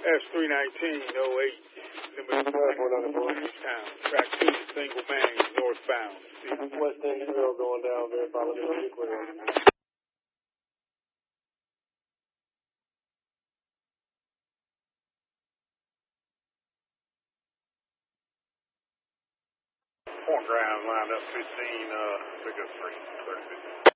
S319, 08, limit town. Track 2, single man, northbound. West Indianville going down there, following the clear. Point ground, lined up 15, pick up 3, 36.